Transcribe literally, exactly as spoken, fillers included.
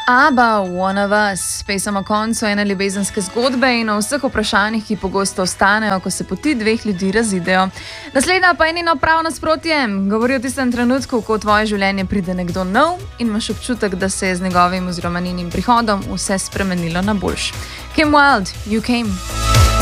ABBA, One of Us, pesem o koncu ene ljubezenske zgodbe in o vseh vprašanjih, ki pogosto ostanejo, ko se poti dveh ljudi razidejo. Naslednja pa je njeno pravo nasprotje. Govori o tistem trenutku, ko v tvoje življenje pride nekdo nov in imaš občutek, da se je z njegovim oziroma njenim prihodom vse spremenilo na boljše. Kim Wilde, You Came.